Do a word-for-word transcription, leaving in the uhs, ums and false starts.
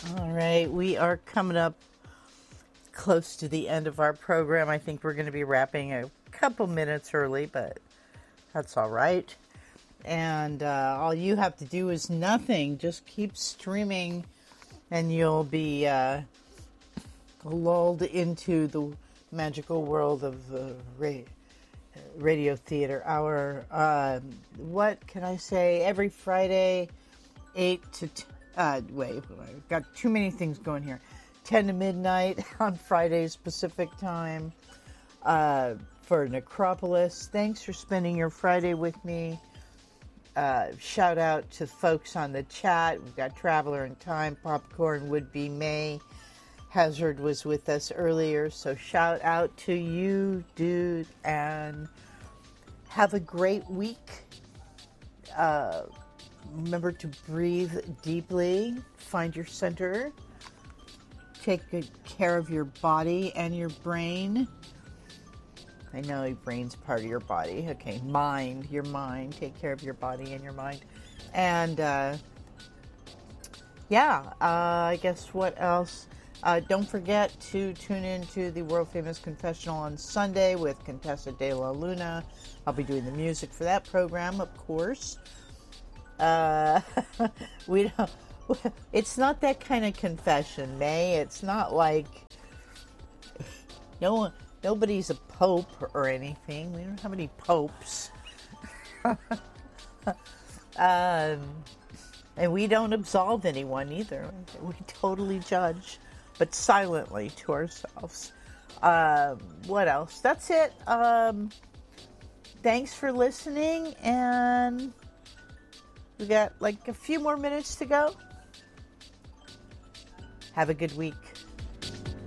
All right, we are coming up close to the end of our program. I think we're going to be wrapping a couple minutes early, but that's all right. And uh, all you have to do is nothing. Just keep streaming, and you'll be uh, lulled into the magical world of the ra- radio theater hour. Uh, what can I say? Every Friday, eight to ten. Uh, wait, I've got too many things going here. ten to midnight on Fridays Pacific time uh, for Necropolis. Thanks for spending your Friday with me. Uh, shout out to folks on the chat. We've got Traveler in Time, Popcorn, Would Be May. Hazard was with us earlier, so shout out to you, dude, and have a great week. Uh, Remember to breathe deeply, find your center, take good care of your body and your brain. I know your brain's part of your body. Okay, mind, your mind. Take care of your body and your mind. And, uh, yeah, uh, I guess what else? Uh, don't forget to tune in to the World Famous Confessional on Sunday with Contessa De La Luna. I'll be doing the music for that program, of course. Uh, we don't, it's not that kind of confession, May. It's not like no one, nobody's a pope or anything. We don't have any popes. um, and we don't absolve anyone either. We totally judge, but silently to ourselves. Um, what else? That's it. Um, thanks for listening, and we got like a few more minutes to go. Have a good week.